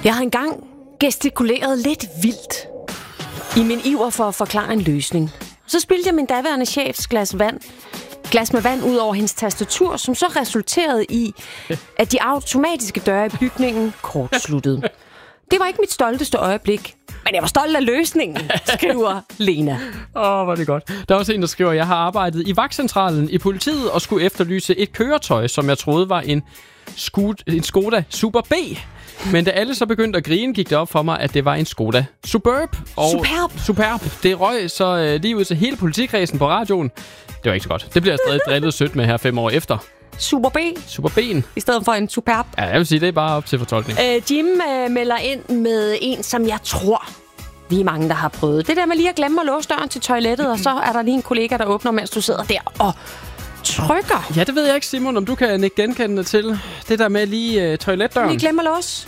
Jeg har engang gestikuleret lidt vildt i min iver for at forklare en løsning. Så spildte jeg min daværende chefs glas med vand ud over hendes tastatur, som så resulterede i, at de automatiske døre i bygningen kortsluttede. Det var ikke mit stolteste øjeblik, men jeg var stolt af løsningen, skriver Lena. Hvor er det godt. Der er også en, der skriver, jeg har arbejdet i vagtcentralen i politiet og skulle efterlyse et køretøj, som jeg troede var en Skoda Super B. Men da alle så begyndte at grine, gik det op for mig, at det var en Skoda Superb. Og Superb. Det røg så lige ud til hele politikredsen på radioen. Det var ikke så godt. Det bliver stadig drillet sødt med her 5 år efter. Super B. Super B'en. I stedet for en Superb. Ja, jeg vil sige, det er bare op til fortolkning. Jim melder ind med en, som jeg tror, vi er mange, der har prøvet. Det der med lige at glemme at låse døren til toilettet, og så er der lige en kollega, der åbner, mens du sidder der og trykker. Ja, det ved jeg ikke, Simon, om du kan ikke genkende det til. Det der med lige toiletdøren. Lige glemme at låse.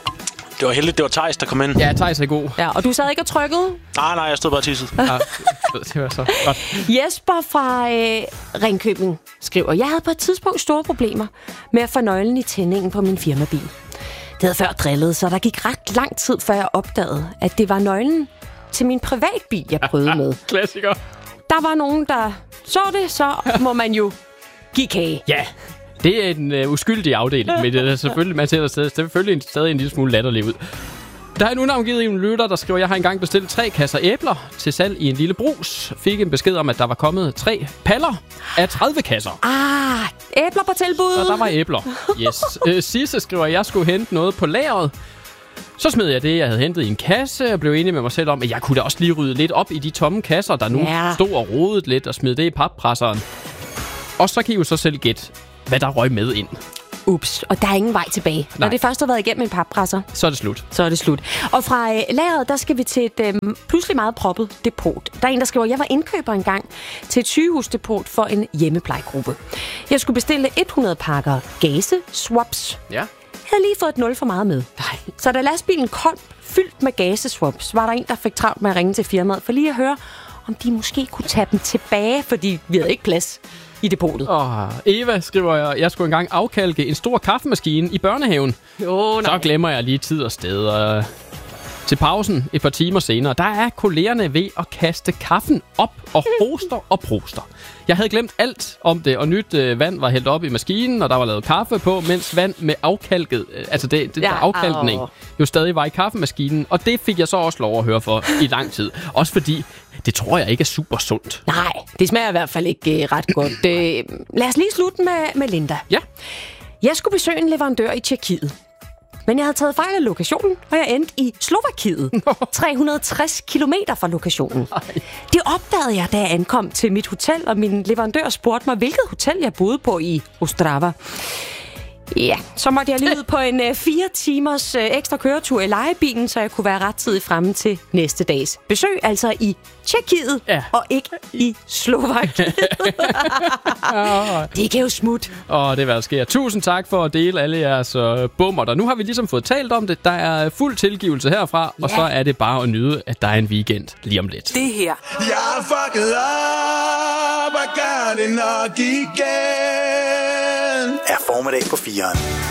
Det var heldigt, det var Theis, der kom ind. Ja, Theis er god. Ja, og du sad ikke og trykkede? Nej, jeg stod bare tisset. Ja, det var så godt. Jesper fra Ringkøbing skriver, jeg havde på et tidspunkt store problemer med at få nøglen i tændingen på min firmabil. Det havde før drillet, så der gik ret lang tid, før jeg opdagede, at det var nøglen til min privatbil, jeg prøvede med. Klassiker. Der var nogen, der så det, så må man jo give kage. Ja, det er en uskyldig afdeling, men det er selvfølgelig, man ser selvfølgelig stadig en lille smule latterlig ud. Der er en unavngivet en lytter, der skriver, jeg har engang bestilt 3 kasser æbler til salg i en lille brus. Fik en besked om, at der var kommet 3 paller af 30 kasser. Æbler på tilbud. Og der var æbler. Yes. Sisse skriver, at jeg skulle hente noget på lageret. Så smed jeg det, jeg havde hentet i en kasse, og blev enig med mig selv om, at jeg kunne da også lige rydde lidt op i de tomme kasser, der nu stod og rodede lidt, og smed det i pappresseren. Og så kan I jo så selv gætte, hvad der røg med ind. Ups, og der er ingen vej tilbage. Nej. Når det først har været igennem en pappresser, så er det slut. Så er det slut. Og fra lageret, der skal vi til et pludselig meget proppet depot. Der er en, der skriver, jeg var indkøber engang til et sygehusdepot for en hjemmeplejegruppe. Jeg skulle bestille 100 pakker gase-swaps. Ja. Jeg havde lige fået et 0 for meget med. Så da lastbilen kom fyldt med gase-swaps, var der en, der fik travlt med at ringe til firmaet for lige at høre, om de måske kunne tage dem tilbage, fordi vi havde ikke plads i depotet. Eva skriver, jeg skulle engang afkalke en stor kaffemaskine i børnehaven. Så glemmer jeg lige tid og sted. Til pausen et par timer senere, der er kollegerne ved at kaste kaffen op og hoster og proster. Jeg havde glemt alt om det, og nyt vand var hældt op i maskinen, og der var lavet kaffe på, mens vand med afkalket, altså det der afkalkning, jo stadig var i kaffemaskinen. Og det fik jeg så også lov at høre for i lang tid. Også fordi, det tror jeg ikke er super sundt. Nej, det smager i hvert fald ikke ret godt. Lad os lige slutte med Linda. Ja. Jeg skulle besøge en leverandør i Tjekkiet. Men jeg havde taget fejl af lokationen, og jeg endte i Slovakiet. 360 kilometer fra lokationen. Det opdagede jeg, da jeg ankom til mit hotel, og min leverandør spurgte mig, hvilket hotel jeg boede på i Ostrava. Ja, så måtte jeg lige ud på en 4 timers ekstra køretur i lejebilen, så jeg kunne være rettidigt fremme til næste dags besøg. Altså i Tjekkiet, og ikke i Slovakiet. Det kan jo smutte. Det er hvad der sker. Tusind tak for at dele alle jeres bummer. Og nu har vi ligesom fået talt om det. Der er fuld tilgivelse herfra, og så er det bare at nyde, at der er en weekend lige om lidt. Det her. Jeg er fucket op, og gør det nok igen. Er formiddag på 4'eren.